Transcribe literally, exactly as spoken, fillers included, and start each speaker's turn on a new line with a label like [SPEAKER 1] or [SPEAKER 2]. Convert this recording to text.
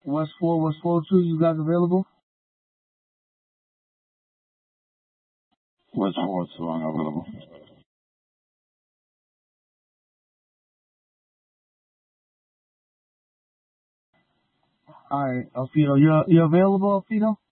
[SPEAKER 1] West four, West four oh two, you guys available?
[SPEAKER 2] West four oh two, I'm available.
[SPEAKER 1] Alright, Alfredo, you're, you're available, Alfredo?